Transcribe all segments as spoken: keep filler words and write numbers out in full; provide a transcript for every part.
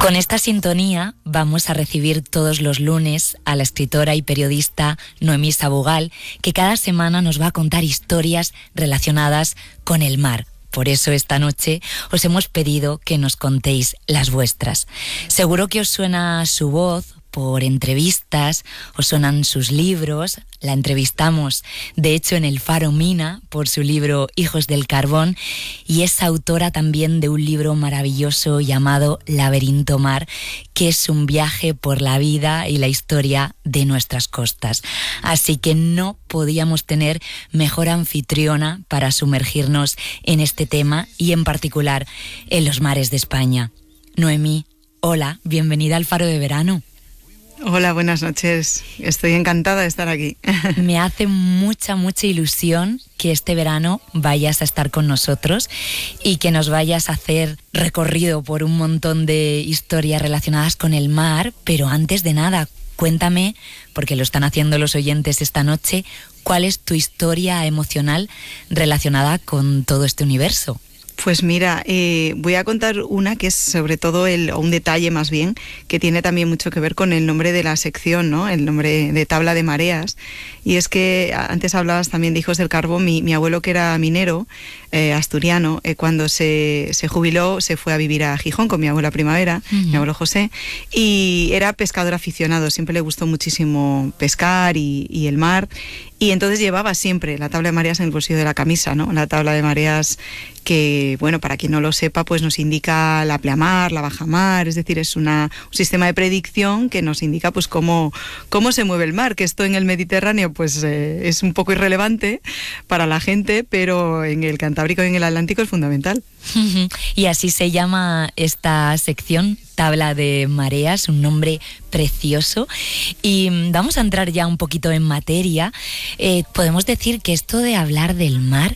Con esta sintonía vamos a recibir todos los lunes a la escritora y periodista Noemí Sabogal, que cada semana nos va a contar historias relacionadas con el mar. Por eso esta noche os hemos pedido que nos contéis las vuestras. Seguro que os suena su voz por entrevistas, os suenan sus libros. La entrevistamos, de hecho, en el Faro Mina por su libro Hijos del Carbón, y es autora también de un libro maravilloso llamado Laberinto Mar, que es un viaje por la vida y la historia de nuestras costas. Así que no podíamos tener mejor anfitriona para sumergirnos en este tema y en particular en los mares de España. Noemí, hola, bienvenida al Faro de Verano. Hola, buenas noches. Estoy encantada de estar aquí. Me hace mucha, mucha ilusión que este verano vayas a estar con nosotros y que nos vayas a hacer recorrido por un montón de historias relacionadas con el mar. Pero antes de nada, cuéntame, porque lo están haciendo los oyentes esta noche, ¿cuál es tu historia emocional relacionada con todo este universo? Pues mira, eh, voy a contar una que es sobre todo el, o un detalle más bien, que tiene también mucho que ver con el nombre de la sección, ¿no? El nombre de Tabla de Mareas. Y es que antes hablabas también de Hijos del Carbón. Mi, mi abuelo, que era minero, eh, asturiano, eh, cuando se, se jubiló se fue a vivir a Gijón con mi abuela Primavera, uh-huh. mi abuelo José, y era pescador aficionado, siempre le gustó muchísimo pescar y, y el mar. Y entonces llevaba siempre la tabla de mareas en el bolsillo de la camisa, ¿no? La tabla de mareas que, bueno, para quien no lo sepa, pues nos indica la pleamar, la bajamar, es decir, es una, un sistema de predicción que nos indica pues cómo, cómo se mueve el mar, que esto en el Mediterráneo pues eh, es un poco irrelevante para la gente, pero en el Cantábrico y en el Atlántico es fundamental. Y así se llama esta sección, Tabla de Mareas, un nombre precioso. Y vamos a entrar ya un poquito en materia. Eh, podemos decir que esto de hablar del mar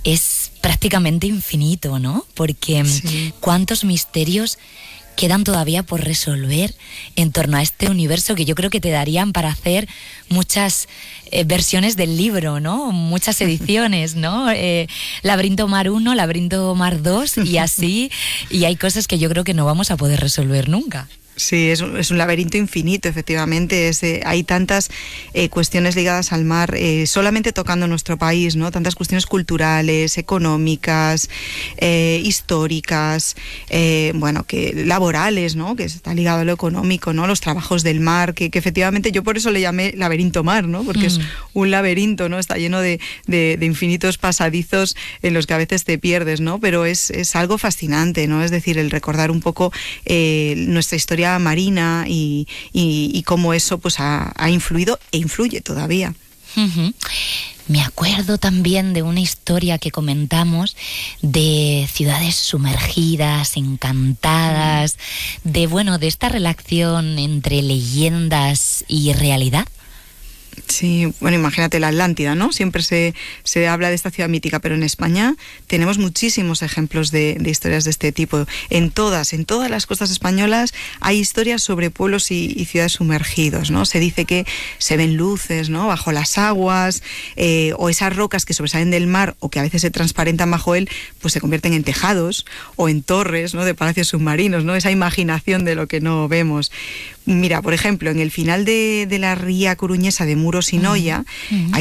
es prácticamente infinito, ¿no? Porque sí. ¿Cuántos misterios quedan todavía por resolver en torno a este universo que yo creo que te darían para hacer muchas eh, versiones del libro, ¿no? Muchas ediciones, ¿no? Eh, Laberinto Mar uno, Laberinto Mar dos y así, y hay cosas que yo creo que no vamos a poder resolver nunca. Sí, es un, es un laberinto infinito, efectivamente. Es, eh, hay tantas eh, cuestiones ligadas al mar, eh, solamente tocando nuestro país, ¿no? Tantas cuestiones culturales, económicas, eh, históricas, eh, bueno, que laborales, ¿no? Que está ligado a lo económico, ¿no? Los trabajos del mar, que, que efectivamente yo por eso le llamé laberinto mar, ¿no? Porque mm. es un laberinto, ¿no? Está lleno de, de, de infinitos pasadizos en los que a veces te pierdes, ¿no? Pero es, es algo fascinante, ¿no? Es decir, el recordar un poco eh, nuestra historia marina y, y, y cómo eso pues ha, ha influido e influye todavía. Uh-huh. Me acuerdo también de una historia que comentamos de ciudades sumergidas, encantadas, uh-huh. de bueno, de esta relación entre leyendas y realidad. Sí, bueno, imagínate la Atlántida, ¿no? Siempre se, se habla de esta ciudad mítica, pero en España tenemos muchísimos ejemplos de, de historias de este tipo. En todas, en todas las costas españolas hay historias sobre pueblos y, y ciudades sumergidos, ¿no? Se dice que se ven luces, ¿no? Bajo las aguas, eh, o esas rocas que sobresalen del mar o que a veces se transparentan bajo él, pues se convierten en tejados o en torres, ¿no? De palacios submarinos, ¿no? Esa imaginación de lo que no vemos. Mira, por ejemplo, en el final de, de la ría coruñesa de Muros y Noia, uh-huh. hay